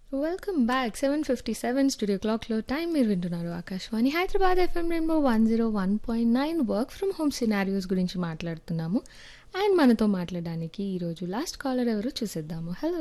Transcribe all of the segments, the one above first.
Welcome back 7:57 studio క్లాక్‌లో time మీరు వింటున్నారు Akashvani Hyderabad FM rainbow 101.9 work from home scenarios గురించి మాట్లాడుతున్నాము. అండ్ మనతో మాట్లాడడానికి ఈరోజు లాస్ట్ కాలర్ ఎవరో చూసేద్దాము. హలో.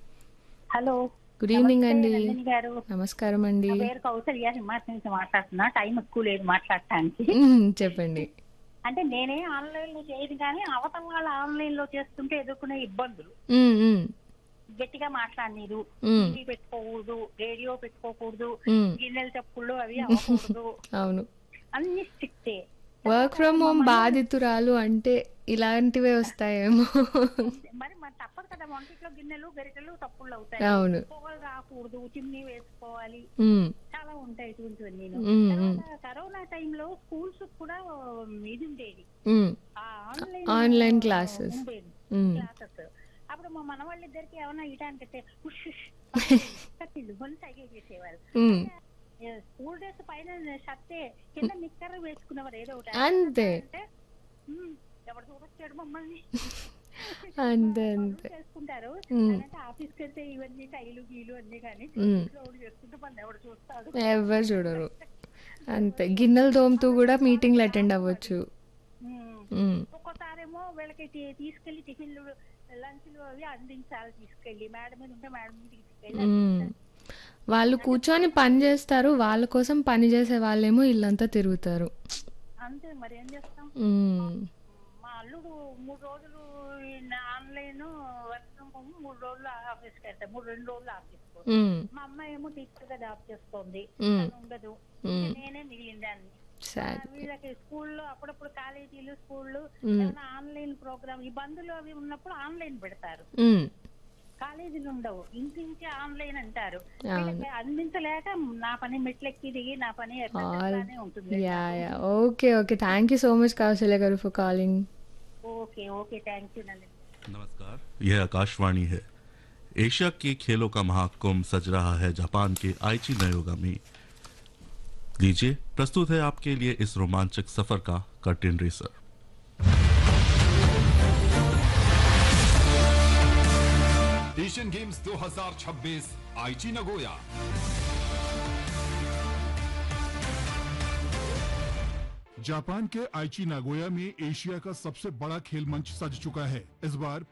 హలో. గుడ్ ఈవినింగ్ నమస్తే అండి. నందిని గారు. నమస్కారం అండి. నా పేరు కౌసల్య, హిమాచల్ నుంచి మాట్లాడుతున్నా. టైం ఎక్కువ లేదు మాట్లాడటానికి. చెప్పండి. అంటే నేనే ఆన్లైన్ లో చేయదు కానీ అవతల వాళ్ళు ఆన్లైన్ లో చేస్తుంటే ఎదుర్కొనే ఇబ్బందులు. మ్మ్, మ్మ్, గట్టిగా మాట్లాడనీరు, మ్మ్, టీవీ పెట్టుకోకూడదు, రేడియో పెట్టుకోకూడదు, మ్మ్. గిన్నెల చప్పుళ్ళు అవి అవ్వకూడదు, అవును. అన్ని స్ట్రిక్టే. వర్క్ ఫ్రమ్ హోమ్ బాధితురాలు అంటే ఇలాంటివే వస్తాయేమో. మరి మరి తప్పదు కదా, వంటిట్లో గిన్నెలు గరిటెలు తప్పుళ్ళు అవుతాయి. అవును. పొగలు రాకూడదు, చిమ్నీ వేసుకోవాలి, మ్మ్, చాలా ఉంటాయి ఇటువంటివన్నీ. మ్మ్, మ్మ్, తర్వాత కరోనా టైంలో స్కూల్స్ కూడా ఇది ఉండేది, మ్మ్. ఆ ఆన్లైన్ క్లాసెస్. ఉండేది మ్మ్. క్లాసెస్. అప్పుడు మా మనవాళ్ళిద్దరికి ఏమైనా ఇటానికైతే ఉష్ కత్తిళ్ళు కొన్ని సైగ చేసేవారు. మ్మ్. స్కూల్ డ్రెస్ పైన షర్టే, కింద నిక్కర్ వేసుకునేవారు. ఏదో ఒకటి అంతే. అంటే ఎవరు చూడొచ్చాడు మమ్మల్ని అంతే అంతే. చేసుకుంటారు. మ్మ్. అంటే ఆఫీస్కి వెళ్తే ఇవన్నీ టైలు గీలు అన్ని కానీ మ్మ్. ఇంట్లో ఒకటి చేసుకుంటే మన ఎవడు చూస్తాడు. ఎవరు చూడరు. అంతే. గిన్నెలు తోముతూ కూడా మీటింగ్లు అటెండ్ అవ్వచ్చు. మ్మ్. ఒక్కోసారేమో వీళ్ళకి తీసుకెళ్లి టిఫిన్లు లంచ్లు అవి అందించాలి. తీసుకెళ్లి మేడం మీద ఉంటే మేడం మీదకి తీసుకెళ్ళి మ్మ్. అందించాలి. వాళ్ళు కూర్చొని పని చేస్తారు, వాళ్ళ కోసం పని చేసే వాళ్ళేమో ఇల్లంతా తిరుగుతారు. అంతే, మరి ఏం చేస్తాం. మ్మ్. మా అల్లుడు 3 రోజులు ఆన్లైన్ వర్క్ ఫ్రమ్ హోమ్, 3 రోజులు ఆఫీస్కి వెళ్తాయి, 2 రోజులు ఆఫీస్కు. మ్మ్. మా అమ్మాయి ఏమో టీచర్ గా జాబ్ చేస్తోంది, మ్మ్. తను ఉండదు. మ్మ్. నేనే మిగిలిందాన్ని. సాడ్. వీళ్ళకి స్కూల్లో అప్పుడప్పుడు కాలేజీలు స్కూళ్ళు మ్మ్. ఏమైనా ఆన్లైన్ ప్రోగ్రామ్, ఈ బంధులు అవి ఉన్నప్పుడు ఆన్లైన్ పెడతారు. మ్మ్. కాలేజీలు ఉండవు, ఇంటించి ఆన్లైన్ అంటారు. అవును. వీళ్ళకి అందించలేక నా పని మెట్లెక్కి దిగి నా పని ఆల్ ఎట్లానే ఉంటుంది. Yeah yeah okay okay. Thank you so much Kausalya గారు for calling. Okay okay, thank you Nandini. नमस्कार, यह आकाशवाणी है। एशिया के खेलों का महाकुंभ सज रहा है जापान के आइची नयोगा में। लीजिए प्रस्तुत है आपके लिए इस रोमांचक सफर का कर्टेन रेसर। एशियन गेम्स 2026 आईची नगोया। जापान के आइची नागोया में एशिया का सबसे बड़ा खेल मंच सज चुका है। इस बार